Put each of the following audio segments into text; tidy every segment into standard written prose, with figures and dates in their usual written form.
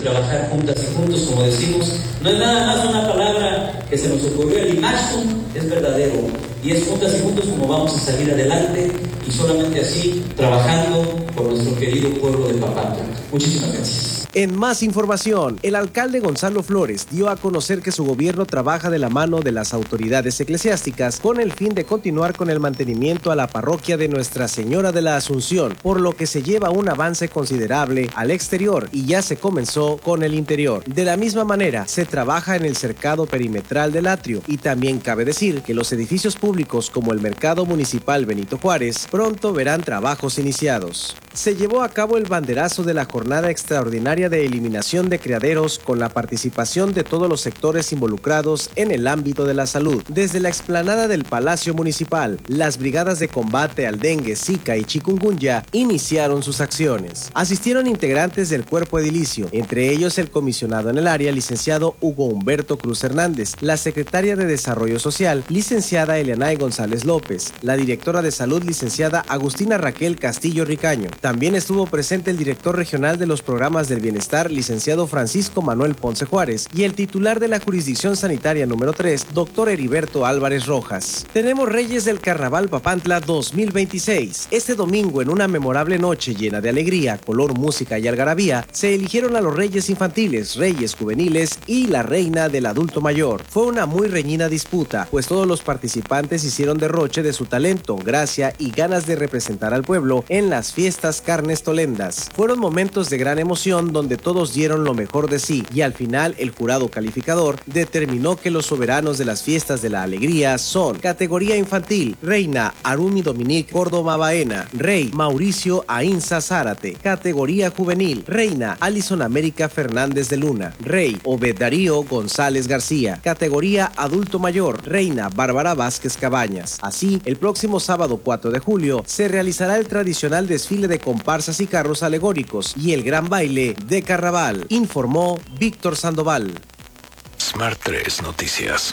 trabajar juntas y juntos, como decimos. No es nada más una palabra que se nos ocurrió, el Imachtum es verdadero, y es juntas y juntos como vamos a salir adelante, y solamente así, trabajando por nuestro querido pueblo de Papantla. Muchísimas gracias. En más información, el alcalde Gonzalo Flores dio a conocer que su gobierno trabaja de la mano de las autoridades eclesiásticas con el fin de continuar con el mantenimiento a la parroquia de Nuestra Señora de la Asunción, por lo que se lleva un avance considerable al exterior y ya se comenzó con el interior. De la misma manera, se trabaja en el cercado perimetral del atrio y también cabe decir que los edificios públicos como el Mercado Municipal Benito Juárez pronto verán trabajos iniciados. Se llevó a cabo el banderazo de la jornada extraordinaria de eliminación de criaderos con la participación de todos los sectores involucrados en el ámbito de la salud. Desde la explanada del Palacio Municipal, las brigadas de combate al dengue, zika y chikungunya iniciaron sus acciones. Asistieron integrantes del cuerpo edilicio, entre ellos el comisionado en el área, licenciado Hugo Humberto Cruz Hernández, la secretaria de Desarrollo Social, licenciada Elianay González López, la directora de Salud, licenciada Agustina Raquel Castillo Ricaño. También estuvo presente el director regional de los programas del bienestar, licenciado Francisco Manuel Ponce Juárez, y el titular de la jurisdicción sanitaria número 3, doctor Heriberto Álvarez Rojas. Tenemos Reyes del Carnaval Papantla 2026. Este domingo, en una memorable noche llena de alegría, color, música y algarabía, se eligieron a los reyes infantiles, reyes juveniles y la reina del adulto mayor. Fue una muy reñida disputa, pues todos los participantes hicieron derroche de su talento, gracia y ganas de representar al pueblo en las fiestas carnestolendas. Fueron momentos de gran emoción donde todos dieron lo mejor de sí y al final el jurado calificador determinó que los soberanos de las fiestas de la alegría son: categoría infantil, reina Arumi Dominique Córdoba Baena, rey Mauricio Ainsa Zárate; categoría juvenil, reina Alison América Fernández de Luna, rey Obed Darío González García; categoría adulto mayor, reina Bárbara Vázquez Cabañas. Así, el próximo sábado 4 de julio se realizará el tradicional desfile de comparsas y carros alegóricos y el gran baile de Carnaval, informó Víctor Sandoval. Smart 3 Noticias.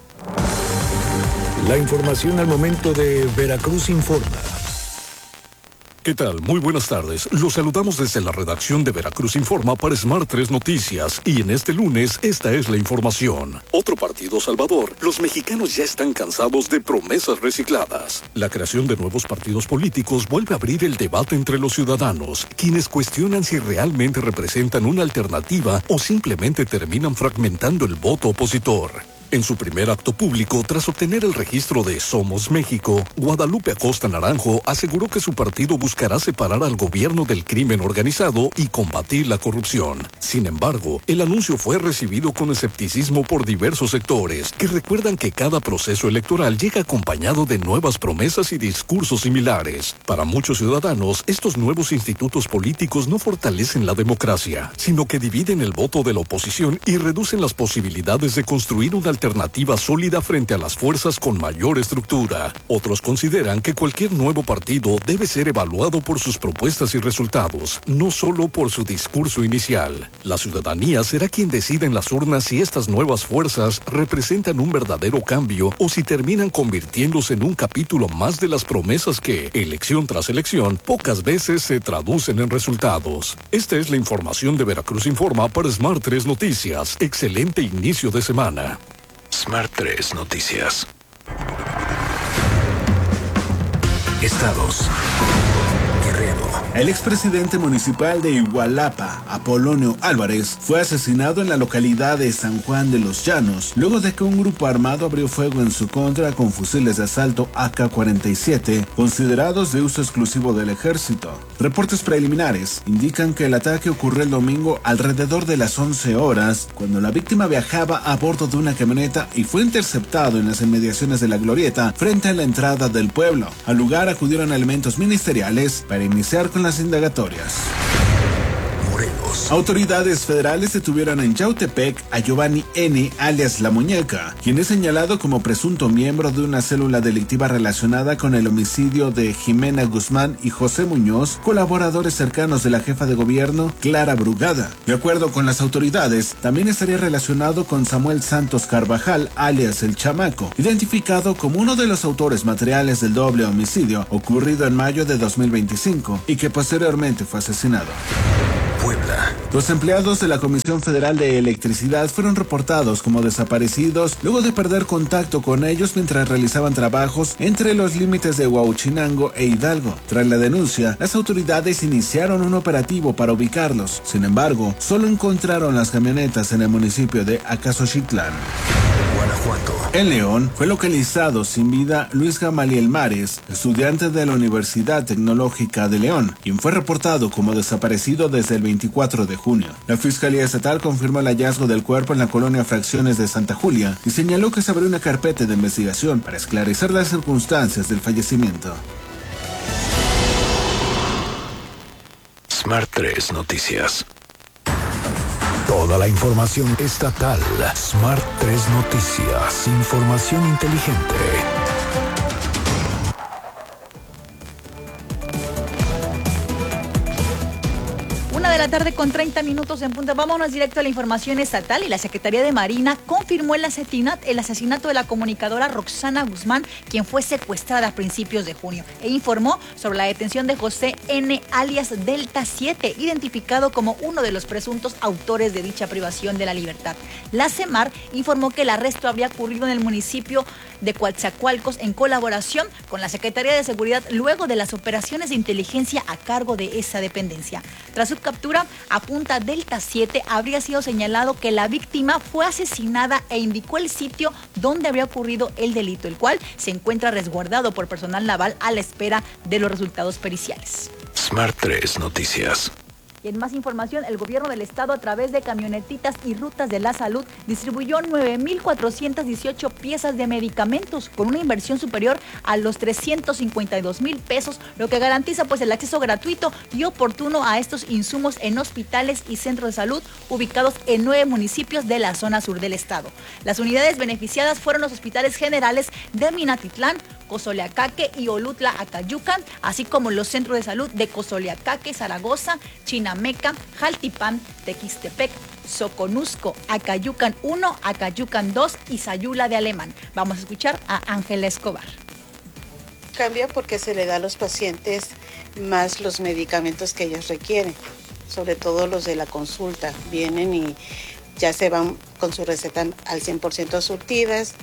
La información al momento de Veracruz Informa. ¿Qué tal? Muy buenas tardes. Los saludamos desde la redacción de Veracruz Informa para Smart 3 Noticias y en este lunes esta es la información. Otro partido salvador. Los mexicanos ya están cansados de promesas recicladas. La creación de nuevos partidos políticos vuelve a abrir el debate entre los ciudadanos, quienes cuestionan si realmente representan una alternativa o simplemente terminan fragmentando el voto opositor. En su primer acto público, tras obtener el registro de Somos México, Guadalupe Acosta Naranjo aseguró que su partido buscará separar al gobierno del crimen organizado y combatir la corrupción. Sin embargo, el anuncio fue recibido con escepticismo por diversos sectores, que recuerdan que cada proceso electoral llega acompañado de nuevas promesas y discursos similares. Para muchos ciudadanos, estos nuevos institutos políticos no fortalecen la democracia, sino que dividen el voto de la oposición y reducen las posibilidades de construir una alternativa sólida frente a las fuerzas con mayor estructura. Otros consideran que cualquier nuevo partido debe ser evaluado por sus propuestas y resultados, no solo por su discurso inicial. La ciudadanía será quien decida en las urnas si estas nuevas fuerzas representan un verdadero cambio o si terminan convirtiéndose en un capítulo más de las promesas que, elección tras elección, pocas veces se traducen en resultados. Esta es la información de Veracruz Informa para Smart 3 Noticias. Excelente inicio de semana. Smart 3 Noticias. Estados. Guerrero. El expresidente municipal de Igualapa, Apolonio Álvarez, fue asesinado en la localidad de San Juan de los Llanos, luego de que un grupo armado abrió fuego en su contra con fusiles de asalto AK-47, considerados de uso exclusivo del ejército. Reportes preliminares indican que el ataque ocurrió el domingo alrededor de las 11 horas, cuando la víctima viajaba a bordo de una camioneta y fue interceptado en las inmediaciones de la glorieta frente a la entrada del pueblo. Al lugar acudieron elementos ministeriales para iniciar con las indagatorias. Morelos. Autoridades federales detuvieron en Yautepec a Giovanni N., alias La Muñeca, quien es señalado como presunto miembro de una célula delictiva relacionada con el homicidio de Jimena Guzmán y José Muñoz, colaboradores cercanos de la jefa de gobierno, Clara Brugada. De acuerdo con las autoridades, también estaría relacionado con Samuel Santos Carvajal, alias El Chamaco, identificado como uno de los autores materiales del doble homicidio ocurrido en mayo de 2025 y que posteriormente fue asesinado. Puebla. Los empleados de la Comisión Federal de Electricidad fueron reportados como desaparecidos luego de perder contacto con ellos mientras realizaban trabajos entre los límites de Huauchinango e Hidalgo. Tras la denuncia, las autoridades iniciaron un operativo para ubicarlos. Sin embargo, solo encontraron las camionetas en el municipio de Acasochitlán. Guanajuato. En León fue localizado sin vida Luis Gamaliel Mares, estudiante de la Universidad Tecnológica de León, quien fue reportado como desaparecido desde el 24 de junio. La Fiscalía Estatal confirmó el hallazgo del cuerpo en la colonia Fracciones de Santa Julia y señaló que se abrió una carpeta de investigación para esclarecer las circunstancias del fallecimiento. Smart 3 Noticias. Toda la información estatal. Smart 3 Noticias. Información inteligente. 1:30 en punto. Vámonos directo a la información estatal y la Secretaría de Marina confirmó el asesinato de la comunicadora Roxana Guzmán, quien fue secuestrada a principios de junio, e informó sobre la detención de José N. alias Delta 7, identificado como uno de los presuntos autores de dicha privación de la libertad. La CEMAR informó que el arresto habría ocurrido en el municipio de Coatzacoalcos en colaboración con la Secretaría de Seguridad luego de las operaciones de inteligencia a cargo de esa dependencia. Tras su captura, apunta Delta 7, habría sido señalado que la víctima fue asesinada e indicó el sitio donde habría ocurrido el delito, el cual se encuentra resguardado por personal naval a la espera de los resultados periciales. Smart 3 Noticias. Y en más información, el gobierno del estado, a través de camionetitas y rutas de la salud, distribuyó 9,418 piezas de medicamentos con una inversión superior a los 352,000 pesos, lo que garantiza el acceso gratuito y oportuno a estos insumos en hospitales y centros de salud ubicados en 9 municipios de la zona sur del estado. Las unidades beneficiadas fueron los hospitales generales de Minatitlán, Cozoleacaque y Olutla Acayucan, así como los centros de salud de Cozoleacaque, Zaragoza, Chinameca, Jaltipán, Tequistepec, Soconusco, Acayucan 1, Acayucan 2 y Sayula de Alemán. Vamos a escuchar a Ángela Escobar. Cambia porque se le da a los pacientes más los medicamentos que ellos requieren, sobre todo los de la consulta. Vienen y ya se van con su receta al 100% surtidas,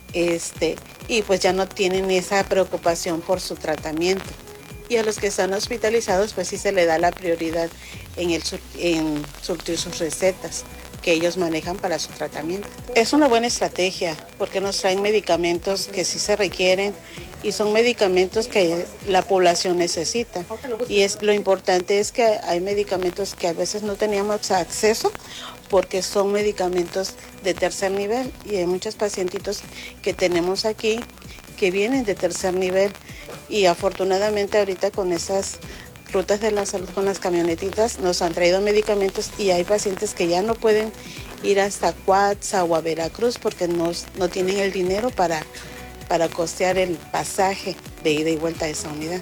y pues ya no tienen esa preocupación por su tratamiento. Y a los que están hospitalizados, pues sí se le da la prioridad en surtir sus recetas que ellos manejan para su tratamiento. Es una buena estrategia porque nos traen medicamentos que sí se requieren y son medicamentos que la población necesita. Y lo importante es que hay medicamentos que a veces no teníamos acceso porque son medicamentos de tercer nivel y hay muchos pacientitos que tenemos aquí que vienen de tercer nivel y afortunadamente ahorita con esas rutas de la salud con las camionetitas nos han traído medicamentos y hay pacientes que ya no pueden ir hasta Coatza o a Veracruz porque no tienen el dinero para costear el pasaje de ida y vuelta a esa unidad.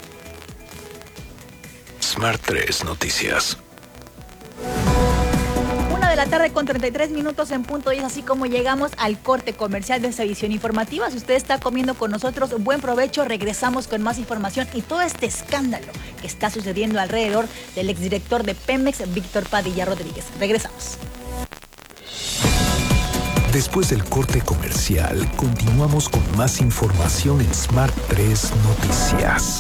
Smart 3 Noticias. 1:33 en punto, y es así como llegamos al corte comercial de esta edición informativa. Si usted está comiendo con nosotros, buen provecho. Regresamos con más información y todo este escándalo que está sucediendo alrededor del exdirector de Pemex, Víctor Padilla Rodríguez. Regresamos. Después del corte comercial, continuamos con más información en Smart 3 Noticias.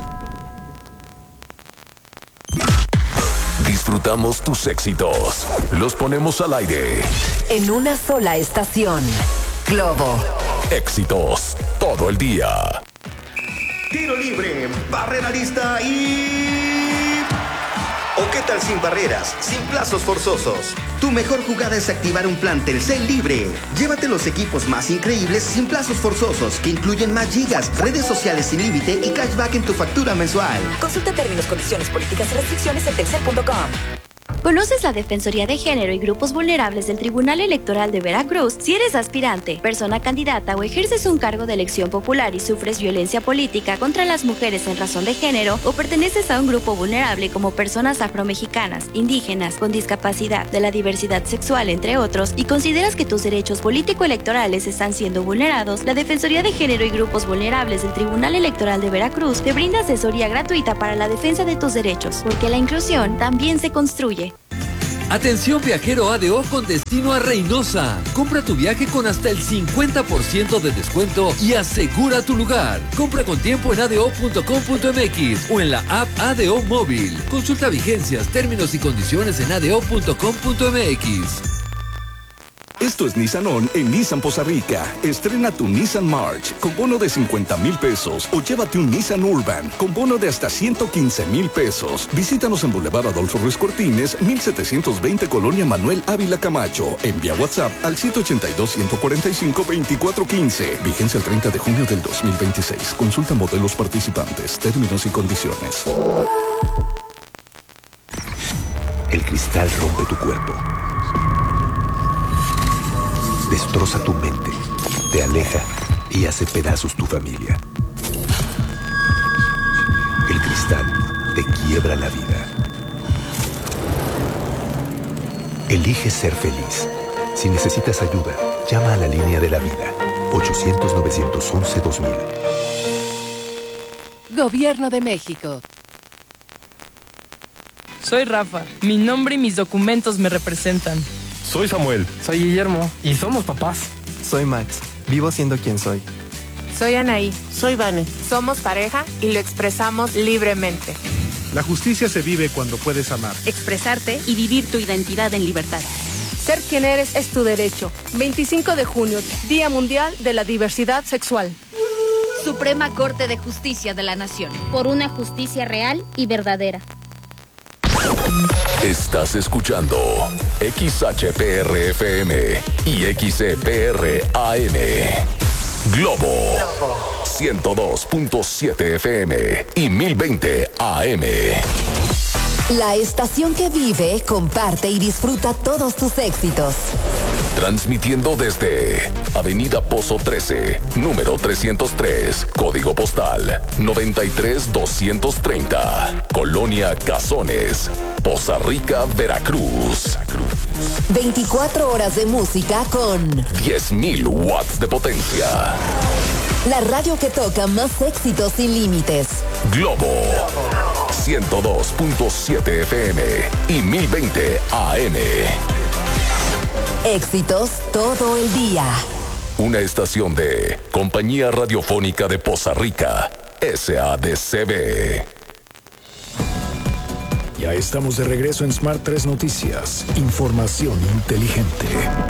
Disfrutamos tus éxitos. Los ponemos al aire. En una sola estación. Globo. Éxitos todo el día. Tiro libre, barrera lista y... ¿O qué tal sin barreras, sin plazos forzosos? Tu mejor jugada es activar un plan Telcel libre. Llévate los equipos más increíbles sin plazos forzosos, que incluyen más gigas, redes sociales sin límite y cashback en tu factura mensual. Consulta términos, condiciones, políticas y restricciones en telcel.com. ¿Conoces la Defensoría de Género y Grupos Vulnerables del Tribunal Electoral de Veracruz? Si eres aspirante, persona candidata o ejerces un cargo de elección popular y sufres violencia política contra las mujeres en razón de género, o perteneces a un grupo vulnerable como personas afromexicanas, indígenas, con discapacidad, de la diversidad sexual, entre otros, y consideras que tus derechos político-electorales están siendo vulnerados, la Defensoría de Género y Grupos Vulnerables del Tribunal Electoral de Veracruz te brinda asesoría gratuita para la defensa de tus derechos, porque la inclusión también se construye. Atención viajero ADO con destino a Reynosa. Compra tu viaje con hasta el 50% de descuento y asegura tu lugar. Compra con tiempo en ado.com.mx o en la app ADO Móvil. Consulta vigencias, términos y condiciones en ado.com.mx. Esto es Nissan On en Nissan Poza Rica. Estrena tu Nissan March con bono de 50,000 pesos o llévate un Nissan Urban con bono de hasta 115,000 pesos. Visítanos en Boulevard Adolfo Ruiz Cortines, 1720 Colonia Manuel Ávila Camacho. Envía WhatsApp al 782-145-2415. Vigencia el 30 de junio del 2026. Consulta modelos participantes, términos y condiciones. El cristal rompe tu cuerpo. Destroza tu mente, te aleja y hace pedazos tu familia. El cristal te quiebra la vida. Elige ser feliz. Si necesitas ayuda, llama a la línea de la vida. 800-911-2000. Gobierno de México. Soy Rafa. Mi nombre y mis documentos me representan. Soy Samuel. Soy Guillermo. Y somos papás. Soy Max. Vivo siendo quien soy. Soy Anaí. Soy Vane. Somos pareja y lo expresamos libremente. La justicia se vive cuando puedes amar. Expresarte y vivir tu identidad en libertad. Ser quien eres es tu derecho. 25 de junio, Día Mundial de la Diversidad Sexual. Suprema Corte de Justicia de la Nación. Por una justicia real y verdadera. Estás escuchando XHPR-FM y XCPR-AM. Globo 102.7 FM y 1020 AM. La estación que vive, comparte y disfruta todos tus éxitos. Transmitiendo desde Avenida Pozo 13, número 303, código postal 93230, Colonia Cazones, Poza Rica, Veracruz. 24 horas de música con 10,000 watts de potencia. La radio que toca más éxitos sin límites. Globo 102.7 FM y 1020 AM. Éxitos todo el día. Una estación de Compañía Radiofónica de Poza Rica, SADCB. Ya estamos de regreso en Smart 3 Noticias. Información inteligente.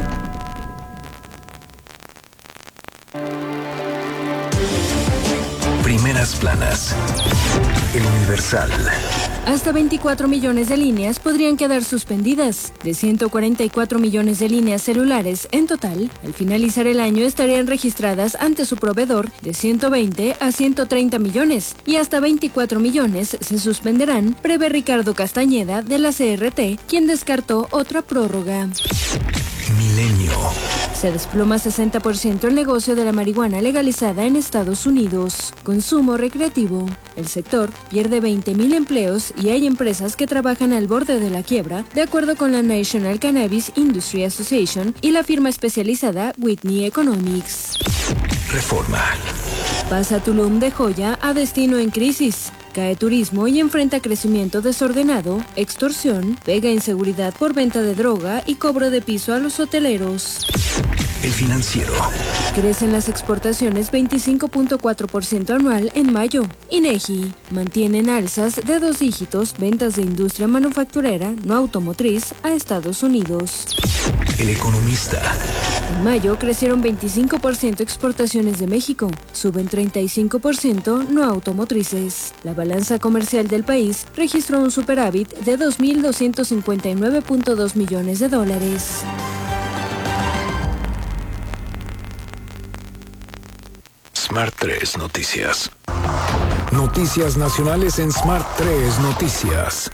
Primeras planas. El Universal. Hasta 24 millones de líneas podrían quedar suspendidas. De 144 millones de líneas celulares en total, al finalizar el año estarían registradas ante su proveedor de 120 a 130 millones y hasta 24 millones se suspenderán, prevé Ricardo Castañeda de la CRT, quien descartó otra prórroga. Milenio. Se desploma 60% el negocio de la marihuana legalizada en Estados Unidos. Consumo recreativo. El sector pierde 20,000 empleos y hay empresas que trabajan al borde de la quiebra, de acuerdo con la National Cannabis Industry Association y la firma especializada Whitney Economics. Reforma. Pasa Tulum de joya a destino en crisis. Cae turismo y enfrenta crecimiento desordenado, extorsión, pega inseguridad por venta de droga y cobro de piso a los hoteleros. El Financiero. Crecen las exportaciones 25.4% anual en mayo. INEGI. Mantienen alzas de 2 dígitos ventas de industria manufacturera no automotriz a Estados Unidos. El Economista. En mayo crecieron 25% exportaciones de México, suben 35% no automotrices. La balanza comercial del país registró un superávit de $2,259.2 millones. Smart 3 Noticias. Noticias nacionales en Smart 3 Noticias.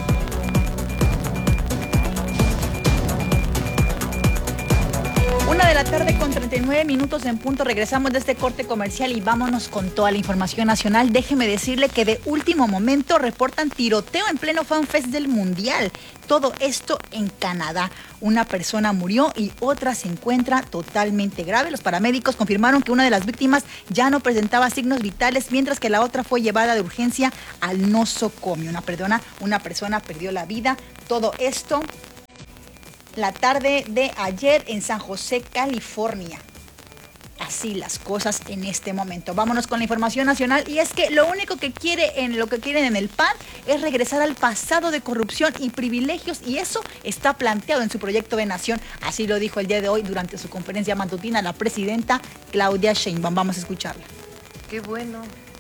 Una de la tarde con 39 minutos en punto. Regresamos de este corte comercial y vámonos con toda la información nacional. Déjeme decirle que de último momento reportan tiroteo en pleno Fan Fest del Mundial. Todo esto en Canadá. Una persona murió y otra se encuentra totalmente grave. Los paramédicos confirmaron que una de las víctimas ya no presentaba signos vitales, mientras que la otra fue llevada de urgencia al nosocomio. Una persona perdió la vida. Todo esto la tarde de ayer en San José, California. Así las cosas en este momento. Vámonos con la información nacional, y es que lo único que quieren en el PAN es regresar al pasado de corrupción y privilegios, y eso está planteado en su proyecto de nación. Así lo dijo el día de hoy durante su conferencia matutina la presidenta Claudia Sheinbaum. Vamos a escucharla. Qué bueno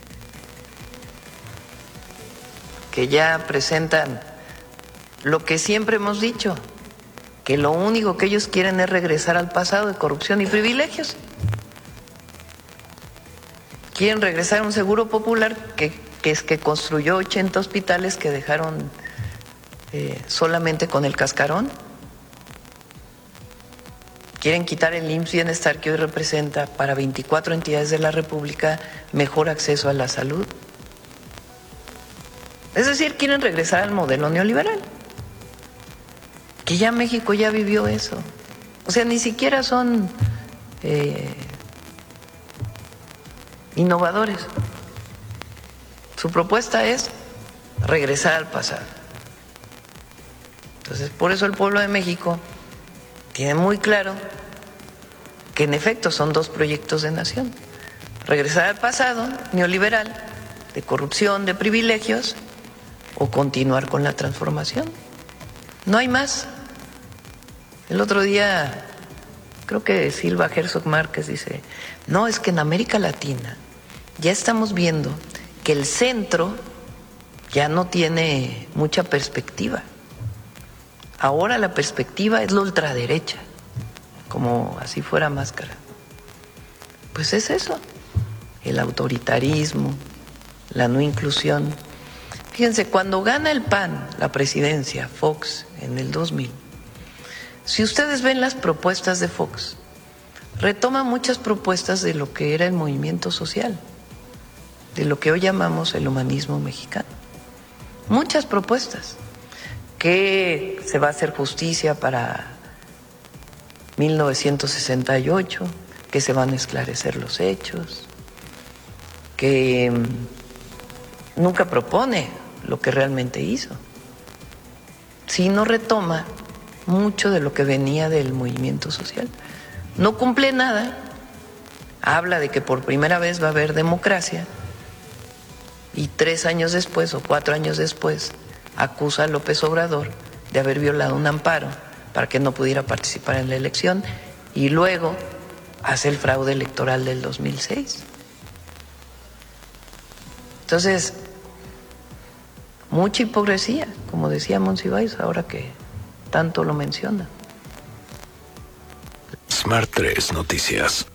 que ya presentan lo que siempre hemos dicho, que lo único que ellos quieren es regresar al pasado de corrupción y privilegios. Quieren regresar a un seguro popular que construyó 80 hospitales que dejaron solamente con el cascarón. Quieren quitar el IMSS Bienestar, que hoy representa para 24 entidades de la República mejor acceso a la salud. Es decir, quieren regresar al modelo neoliberal, que ya México ya vivió eso. O sea, ni siquiera son innovadores. Su propuesta es regresar al pasado. Entonces, por eso el pueblo de México tiene muy claro que en efecto son dos proyectos de nación: regresar al pasado neoliberal de corrupción, de privilegios, o continuar con la transformación. No hay más. El otro día, creo que Silva Herzog Márquez dice, no, es que en América Latina ya estamos viendo que el centro ya no tiene mucha perspectiva. Ahora la perspectiva es la ultraderecha, como así fuera Máscara. Pues es eso, el autoritarismo, la no inclusión. Fíjense, cuando gana el PAN la presidencia, Fox, en el 2000, si ustedes ven las propuestas de Fox, retoma muchas propuestas de lo que era el movimiento social, de lo que hoy llamamos el humanismo mexicano. Muchas propuestas, que se va a hacer justicia para 1968, que se van a esclarecer los hechos, que nunca propone lo que realmente hizo, sino retoma mucho de lo que venía del movimiento social. No cumple nada, habla de que por primera vez va a haber democracia, y 3 años después o 4 años después acusa a López Obrador de haber violado un amparo para que no pudiera participar en la elección, y luego hace el fraude electoral del 2006. Entonces, mucha hipocresía, como decía Monsiváis, ahora que tanto lo menciona. Smart 3 Noticias.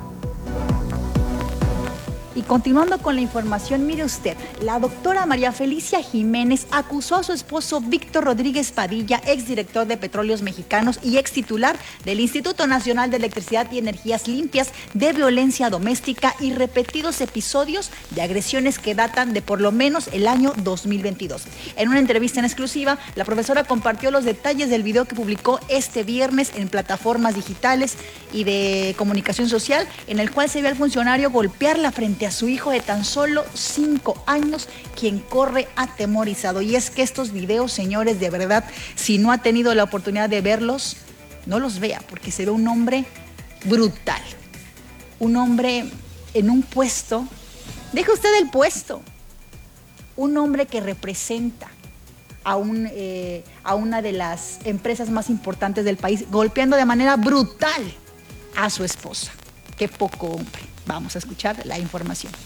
Y continuando con la información, mire usted, la doctora María Felicia Jiménez acusó a su esposo Víctor Rodríguez Padilla, exdirector de Petróleos Mexicanos y extitular del Instituto Nacional de Electricidad y Energías Limpias, de violencia doméstica y repetidos episodios de agresiones que datan de por lo menos el año 2022. En una entrevista en exclusiva, la profesora compartió los detalles del video que publicó este viernes en plataformas digitales y de comunicación social, en el cual se ve al funcionario golpearla frente a su hijo de tan solo 5 años, quien corre atemorizado. Y es que estos videos, señores, de verdad, si no ha tenido la oportunidad de verlos, no los vea, porque se ve un hombre brutal, un hombre en un puesto, deje usted el puesto, un hombre que representa a una de las empresas más importantes del país, golpeando de manera brutal a su esposa. Qué poco hombre. Vamos a escuchar la información.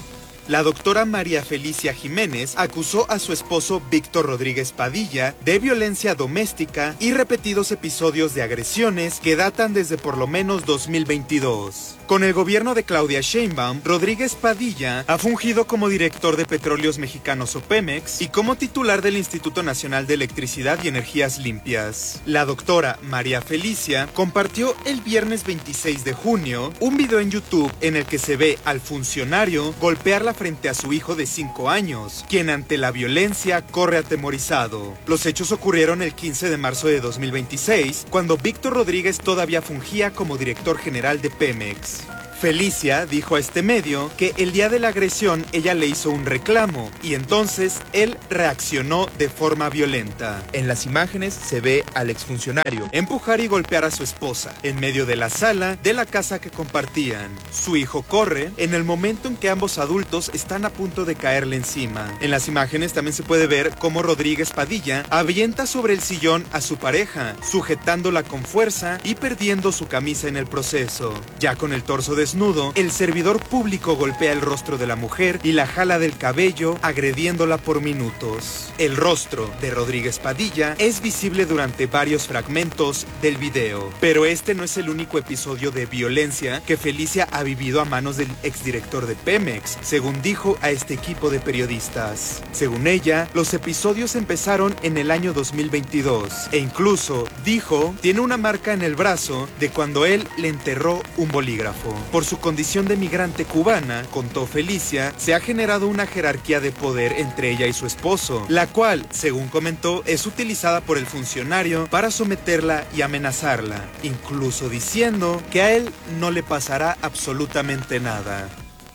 La doctora María Felicia Jiménez acusó a su esposo Víctor Rodríguez Padilla de violencia doméstica y repetidos episodios de agresiones que datan desde por lo menos 2022. Con el gobierno de Claudia Sheinbaum, Rodríguez Padilla ha fungido como director de Petróleos Mexicanos o Pemex y como titular del Instituto Nacional de Electricidad y Energías Limpias. La doctora María Felicia compartió el viernes 26 de junio un video en YouTube en el que se ve al funcionario golpearla frente a su hijo de 5 años, quien ante la violencia corre atemorizado. Los hechos ocurrieron el 15 de marzo de 2026, cuando Víctor Rodríguez todavía fungía como director general de Pemex. Felicia dijo a este medio que el día de la agresión ella le hizo un reclamo y entonces él reaccionó de forma violenta. En las imágenes se ve al exfuncionario empujar y golpear a su esposa en medio de la sala de la casa que compartían. Su hijo corre en el momento en que ambos adultos están a punto de caerle encima. En las imágenes también se puede ver cómo Rodríguez Padilla avienta sobre el sillón a su pareja, sujetándola con fuerza y perdiendo su camisa en el proceso. Ya con el torso desnudo, el servidor público golpea el rostro de la mujer y la jala del cabello, agrediéndola por minutos. El rostro de Rodríguez Padilla es visible durante varios fragmentos del video. Pero este no es el único episodio de violencia que Felicia ha vivido a manos del exdirector de Pemex, según dijo a este equipo de periodistas. Según ella, los episodios empezaron en el año 2022 e incluso, dijo, tiene una marca en el brazo de cuando él le enterró un bolígrafo. Por su condición de migrante cubana, contó Felicia, se ha generado una jerarquía de poder entre ella y su esposo, la cual, según comentó, es utilizada por el funcionario para someterla y amenazarla, incluso diciendo que a él no le pasará absolutamente nada.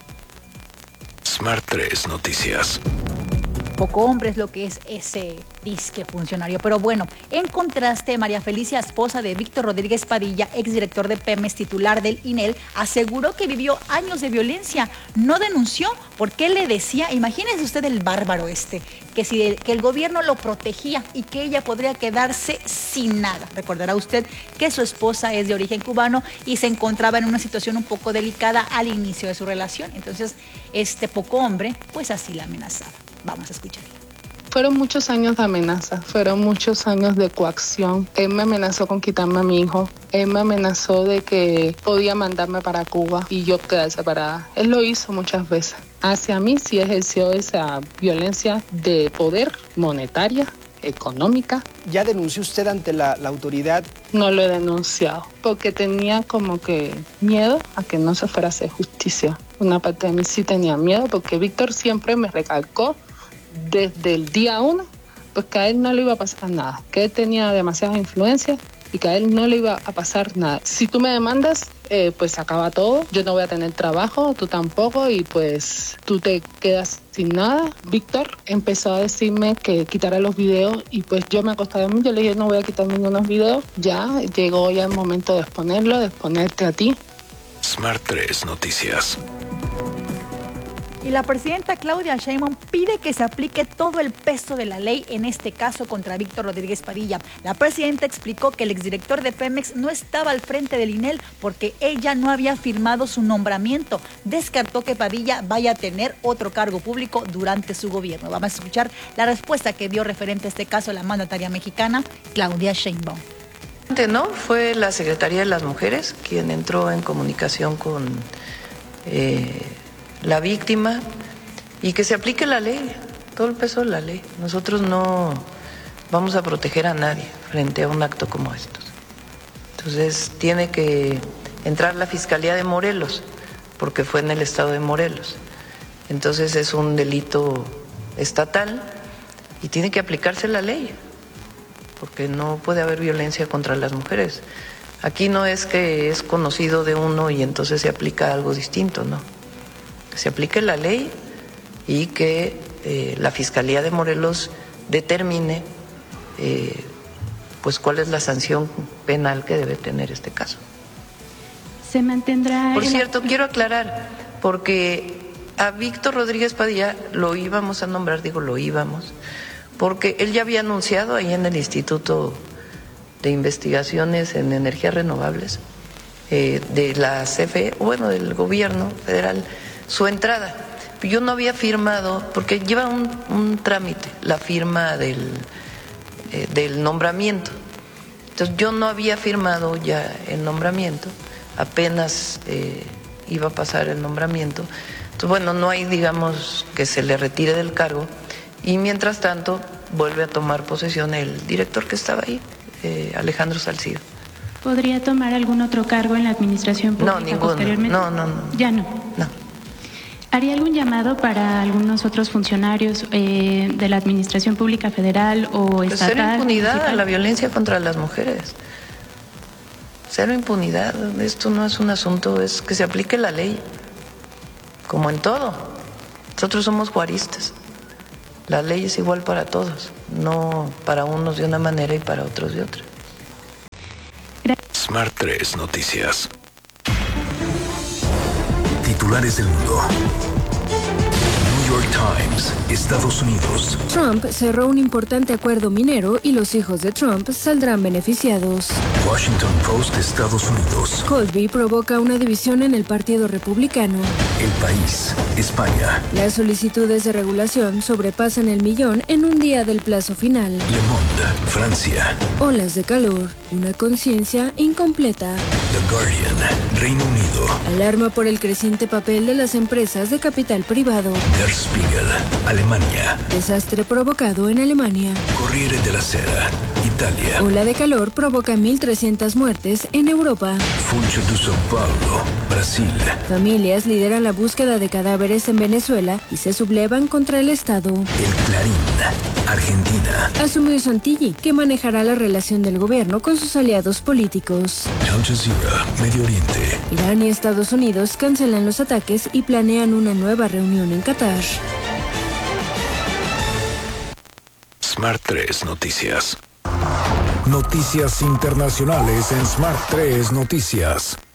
Smart 3 Noticias. Poco hombre es lo que es ese disque funcionario. Pero bueno, en contraste, María Felicia, esposa de Víctor Rodríguez Padilla, exdirector de Pemex, titular del INEL, aseguró que vivió años de violencia. No denunció porque él le decía, imagínese usted el bárbaro que el gobierno lo protegía y que ella podría quedarse sin nada. Recordará usted que su esposa es de origen cubano y se encontraba en una situación un poco delicada al inicio de su relación. Entonces, este poco hombre, pues así la amenazaba. Vamos a escucharlo. Fueron muchos años de amenaza, fueron muchos años de coacción. Él me amenazó con quitarme a mi hijo. Él me amenazó de que podía mandarme para Cuba y yo quedar separada. Él lo hizo muchas veces. Hacia mí sí ejerció esa violencia de poder monetaria, económica. ¿Ya denunció usted ante la autoridad? No lo he denunciado porque tenía como que miedo a que no se fuera a hacer justicia. Una parte de mí sí tenía miedo porque Víctor siempre me recalcó desde el día 1 pues que a él no le iba a pasar nada, que él tenía demasiadas influencias y que a él no le iba a pasar nada. Si tú me demandas, pues se acaba todo, yo no voy a tener trabajo, tú tampoco, y pues tú te quedas sin nada. Víctor empezó a decirme que quitara los videos y pues yo me acosté a mí, yo le dije no voy a quitar ningunos videos, ya llegó ya el momento de exponerlo, de exponerte a ti. Smart 3 Noticias. Y la presidenta Claudia Sheinbaum pide que se aplique todo el peso de la ley en este caso contra Víctor Rodríguez Padilla. La presidenta explicó que el exdirector de Pemex no estaba al frente del INEL porque ella no había firmado su nombramiento. Descartó que Padilla vaya a tener otro cargo público durante su gobierno. Vamos a escuchar la respuesta que dio referente a este caso la mandataria mexicana, Claudia Sheinbaum. No, fue la Secretaría de las Mujeres quien entró en comunicación con la víctima y que se aplique la ley, todo el peso de la ley. Nosotros no vamos a proteger a nadie frente a un acto como estos. Entonces tiene que entrar la Fiscalía de Morelos, porque fue en el estado de Morelos. Entonces es un delito estatal y tiene que aplicarse la ley, porque no puede haber violencia contra las mujeres. Aquí no es que es conocido de uno y entonces se aplica algo distinto, no. Que se aplique la ley y que la Fiscalía de Morelos determine pues cuál es la sanción penal que debe tener este caso. Se mantendrá. Por cierto, quiero aclarar, porque a Víctor Rodríguez Padilla lo íbamos a nombrar, porque él ya había anunciado ahí en el Instituto de Investigaciones en Energías Renovables de la CFE, bueno, del gobierno federal, su entrada. Yo no había firmado, porque lleva un trámite, la firma del nombramiento. Entonces yo no había firmado ya el nombramiento, apenas iba a pasar el nombramiento. Entonces, bueno, no hay, digamos, que se le retire del cargo. Y mientras tanto, vuelve a tomar posesión el director que estaba ahí, Alejandro Salcido. ¿Podría tomar algún otro cargo en la administración pública? No, ninguno. Posteriormente? No. ¿Ya no? No. ¿Haría algún llamado para algunos otros funcionarios de la administración pública federal o estatal? Cero impunidad municipal? a la violencia contra las mujeres. Cero impunidad. Esto no es un asunto, es que se aplique la ley, como en todo. Nosotros somos juaristas. La ley es igual para todos, no para unos de una manera y para otros de otra. Smart 3 Noticias. Titulares del mundo. New York Times, Estados Unidos. Trump cerró un importante acuerdo minero y los hijos de Trump saldrán beneficiados. Washington Post, Estados Unidos. Colby provoca una división en el Partido Republicano. El País, España. Las solicitudes de regulación sobrepasan el 1.000.000 en un día del plazo final. Le Monde, Francia. Olas de calor, una conciencia incompleta. The Guardian, Reino Unido. Alarma por el creciente papel de las empresas de capital privado. Der Spiegel, Alemania. Desastre provocado en Alemania. Corriere della Sera, Italia. Ola de calor provoca 1.300 muertes en Europa. Funcho de São Paulo, Brasil. Familias lideran la búsqueda de cadáveres en Venezuela y se sublevan contra el Estado. El Clarín, Argentina. Asumió Santilli, que manejará la relación del gobierno con sus aliados políticos. Al Jazeera, Medio Oriente. Irán y Estados Unidos cancelan los ataques y planean una nueva reunión en Qatar. Smart 3 Noticias. Noticias internacionales en Smart 3 Noticias.